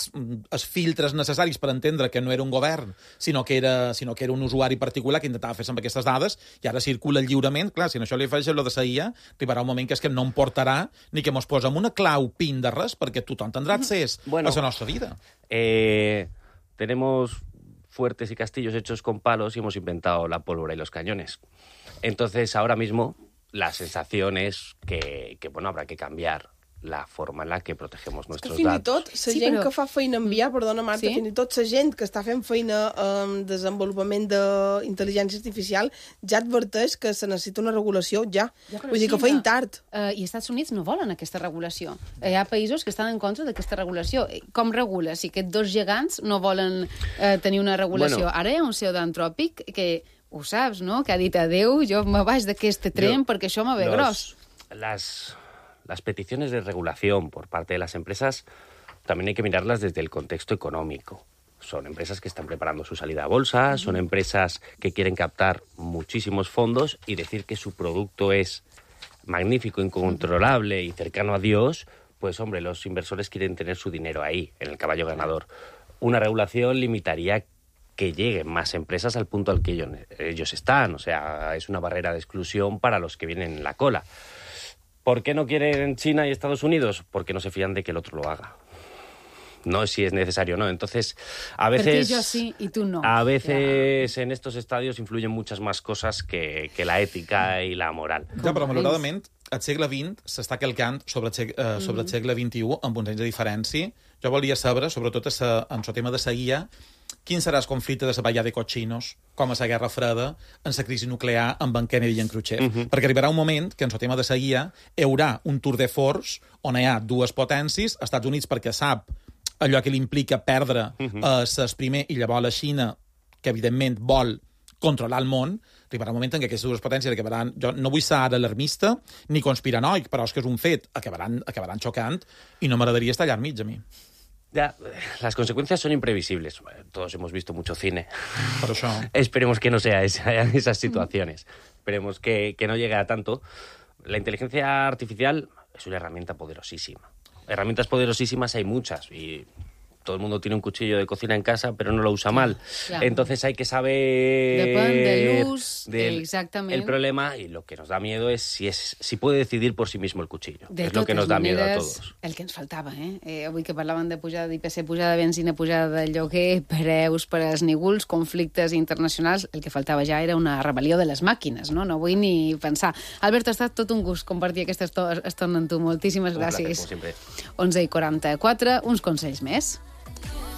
els filtres necessaris per entendre que no era un govern, sinó que era un usuari particular que intentava fer-se amb aquestes dades, i ara circula lliurement. Clar, si no això li afegeix lo de la IA, arribarà un moment que és que no em portarà ni que mos posem una clau PIN de res, perquè tothom tindrà accés a la nostra vida. Tenemos fuertes y castillos hechos con palos y hemos inventado la pólvora y los cañones. Entonces, ahora mismo, la sensación es que bueno, habrá que cambiar la forma en la que protegemos nuestros fins datos. i tot la gent que fa feina en IA, perdona Marta, fins i tot la gent que està fent feina en desenvolupament d'intel·ligència artificial ja adverteix que se necessita una regulació ja. Vull dir que feim tard. I els Estats Units no volen aquesta regulació. Hi ha països que estan en contra d'aquesta regulació. Com regula? Si aquests dos gegants no volen tenir una regulació. Ara hi ha un CEO d'Antròpic que ho saps, no? Que ha dit adeu, jo me vaig d'aquest tren perquè això me ve gros. Las peticiones de regulación por parte de las empresas también hay que mirarlas desde el contexto económico. Son empresas que están preparando su salida a bolsa, son empresas que quieren captar muchísimos fondos, y decir que su producto es magnífico, incontrolable y cercano a Dios, pues hombre, los inversores quieren tener su dinero ahí, en el caballo ganador. Una regulación limitaría que lleguen más empresas al punto al que ellos están. O sea, es una barrera de exclusión para los que vienen en la cola. ¿Por qué no quieren China y Estados Unidos? Porque no se fían de que el otro lo haga. No si es necesario o no. Entonces, a veces... Porque yo sí y tú no. A veces en estos estadios influyen muchas más cosas que la ética i la moral. Ja, però malauradament, al segle XX s'està calcant sobre el segle XXI amb uns anys de diferència. Jo volia saber, sobretot en el tema de la IA, quin serà el conflicte de la balla de cochinos, com a la Guerra Freda, en la crisi nuclear amb en Kennedy i en Khrushchev. Perquè arribarà un moment que en el tema de la IA hi haurà un tour de force on hi ha dues potències, els Estats Units perquè sap allò que li implica perdre ses primer, i llavors la Xina, que evidentment vol controlar el món. Arribarà un moment en què aquestes dues potències acabaran... Jo no vull ser ara alarmista ni conspiranoic, però és que és un fet, acabaran xocant, i no m'agradaria estar allà al mig, a mi. Ya, las consecuencias son imprevisibles. Todos hemos visto mucho cine. Por eso. Esperemos que no sea esas situaciones. Esperemos que no llegue a tanto. La inteligencia artificial es una herramienta poderosísima. Herramientas poderosísimas hay muchas, y todo el mundo tiene un cuchillo de cocina en casa, pero no lo usa mal. Claro. Entonces hay que saber... Depèn de l'ús, exactament. El problema, y lo que nos da miedo, es si puede decidir por sí mismo el cuchillo. Es lo que nos da miedo a todos. El que ens faltava, avui que parlaven de pujada d'IPC, pujada de benzina, pujada de lloguer, preus per als nígols, conflictes internacionals, el que faltava ja era una rebel·lió de les màquines, no? No vull ni pensar. Albert, ha estat tot un gust compartir aquesta estona amb tu. Moltíssimes gràcies. 11:44, uns consells més.